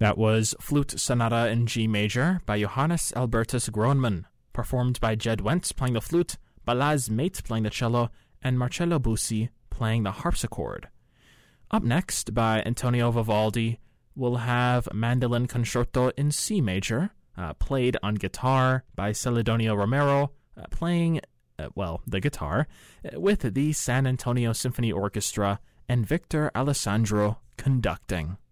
That was Flute Sonata in G Major by Johannes Albertus Gronemann, performed by Jed Wentz playing the flute, Balazs Mate playing the cello, and Marcello Busi playing the harpsichord. Up next, by Antonio Vivaldi, we'll have Mandolin Concerto in C Major, played on guitar by Celedonio Romero, playing, the guitar, with the San Antonio Symphony Orchestra, and Victor Alessandro conducting.